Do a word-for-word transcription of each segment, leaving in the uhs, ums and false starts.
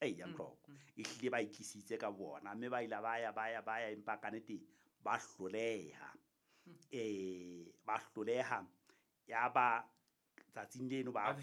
eya Mhloko ehlile ba itlisitse ka bona mme ba ila ba ya ba ya ba ya empa ka nete ba hloleha eh ba hloleha ya ba tsatsing leno ba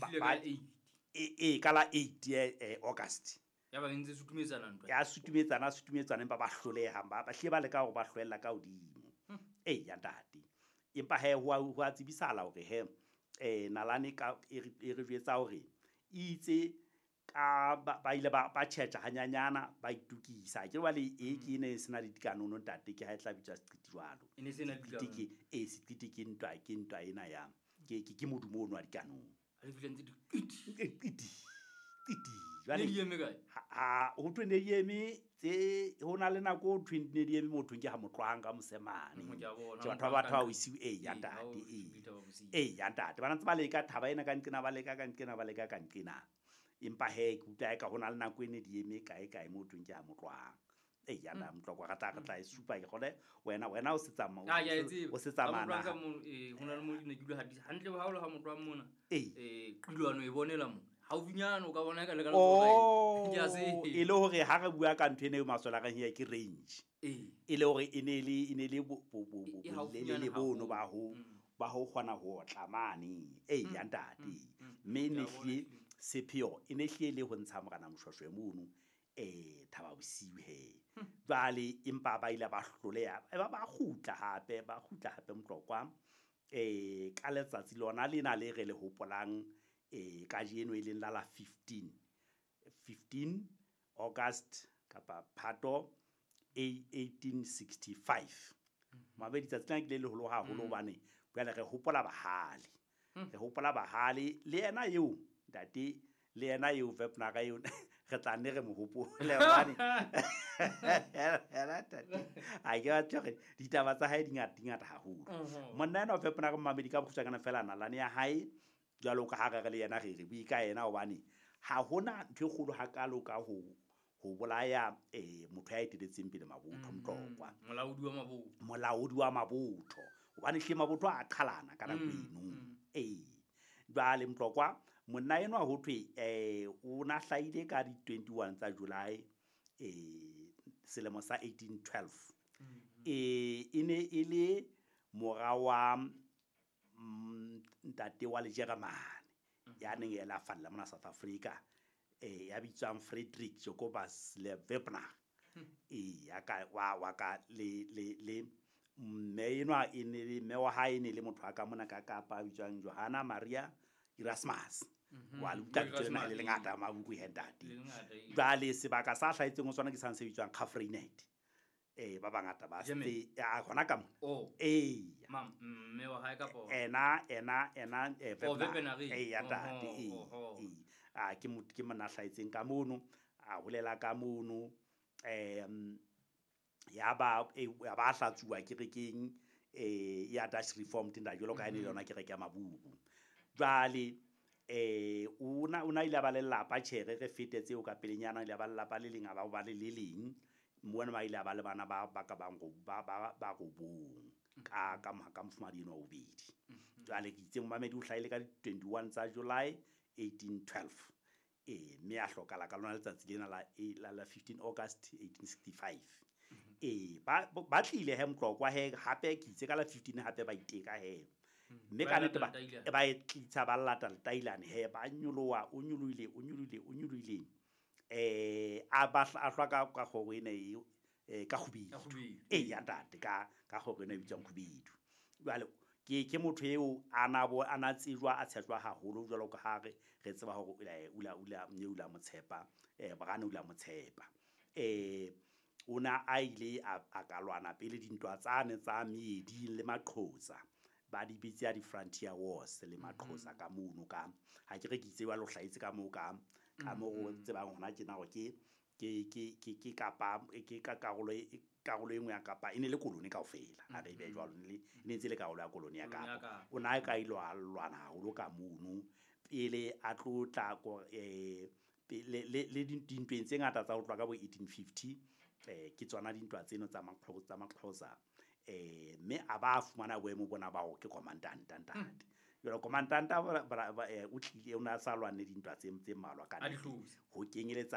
e e kala eight eh August ya ba ntse sutumetsana ntwa ya sutumetsana sutumetsana empa ba hloleha ba ba hle ba le ka go ba hloella ka hodimo eh ya ntate empa he ho ho tsebisala hore he eh Nalane ka e re jwetsa hore itse ka ba ile ba ba tjhetja hanyanyana ba itukisa ke ba le e ke ne sena le dikanono ntate ke ha e tla bitsa seqiti jwalo ene sena dikanono e seqiti ke ntwa ke ntwa ena ya ke ke modumo ono wa dikanono a fitlhentse dikiti titi jwale di eme kae ha ho twe ne di eme tse hona le nako ho twe ne di eme motho ke ha motlwanga mosemane ke batho ba batho ba o isiu e ya ntate e e ya ntate bana tsa ba le ka thaba ena ka nqena ba le ka ka nqena ba le ka ka nqena empa he ke utlwa ka hona le nako ene di eme kae kae motho ke ha motlwang e ya na Mhloko ga ta ga tla e supa ke gole wena wena o se tsamaya o se tsamana ka mo e hona le mo di ne di le hadisa hantle ba haolo ha motlwang mona e qilwana e bonela mo haufinyana o ka bona ka le ka letsotsi ke a se e le hore ha re bua ka ntwe ene o masola ga hia ke range e le hore ene le ene le bo bo bo le le bono ba ho ba ho kgona ho tlamane e ya ntate mme ne hli sepheo ene hli le ho ntsha morana moshwashwe mono eh Thaba Bosiu he jwale empa ba ile ba hloleha ba ba khutla hape ba khutla hape Mhlokwa eh ka letsatsi lona lena le re le hopolang eh ka jeno e leng la fifteen August kapa Phato eighteen sixty-five mabedi tsa tsena ke le holo ha holo bane bjale re hopola bahale re hopola bahale le ena eo ntate le ena eo Vepna ga eo re tla nne re mo hopole bane era tati a ke batla re ditaba tsa hae dingata dingata haholo monna ena Vepna ga mmamedi ka bokhutsana fela Nalane ya hae jalo ka ha re le yena re re bui ka yena hobane ha hona ntwe kholo hakalo ka ho ho bolaya eh motho ya etetseng pele mabotho Mhlokwa molaodi wa mabotho molaodi wa mabotho hobane hle mabotho a qhalana ka nako eno eh jwale Mhlokwa monna eno ho thwe eh o na hlaile ka di twenty-one tsa July eh selemo sa eighteen twelve eh ine ile mora wa ntate wa le Jeremane ya neng ela falla mona South Africa eh ya bitswang Frederick Jacobus le Vepna eh ya ka wa wa ka le le le mme enwa ene le me wa hae ne le motho aka mona ka Kapa bitswang Johanna Maria Erasmus wa luta tsena le ngata mabuku he ntate jwale sebaka sa hlaitseng o tswana ke sang se bitswang Khafreinet eh ba bangata ba se a gona ka mo eh mam mme wa hae ka po ena ena ena eh ya ntate eh a ke mo ke mona hlaitseng ka mono a holela ka mono em ya ba ya ba hlatsuwa ke rekeng eh ya Dutch Reformed nda jolo ka ene lona ke reke mabuku jwale eh una una ile ba le lapa tjhere re fetetse o ka pelenyana ile ba le lapa le lenga ba ba le leleng mona ba ile ba le bana ba ba ka bang go ba ba ba go bong ka ka ka mfumadi no obedi jwale ke itse mmamedi o hlaile ka twenty-one tsa July eighteen twelve eh me a hlokala ka lona letsatsi lena la la fifteen August eighteen sixty-five eh ba ba tlile he Mhlokwa he hape ke itse ka la fifteen hape ba iteka he mme ka nete ba ba etlitsa ba lata letailane he ba nyoloa o nyuluile o nyuluile o nyuluile eh a ba a hlwa ka ka go ene eh ka khubidu eh ya ntate ka ka go ene bitsang khubidu jwale ke ke motho eo ana bo ana tsejwa a tshetjwa haholo jwalo ka ha re re tseba hore ula ula ula motshepa eh ba gane ula motshepa eh una a ile a kalwana pele dintwa tsane tsa Meedi le Maqhosa ba di bitsa di Frontier Wars le Maqhosa ka mono ka ha ke re ke itse wa lo hlaitse ka mo ka ka mo go tseba hona ke na go ke ke ke ke Kapa ke ka karolo karolo engwe ya Kapa ene le koloni kaofela a re be jwalo le ne ntse le karolo ya koloni ya Kapa o na ka ilwa lwana haholo ka mono pele a tlotla ko eh le le dintweng tse ngata tsa ho tloa ka bo eighteen fifty eh ke tsona dintwa tseno tsa Maqhosa tsa Maqhosa eh me a ba fumana boemo bona ba go ke commandant ntate yona commandant ba o tlile o na sa lwane dintwa tse tse malwa ka ho kenyeletsa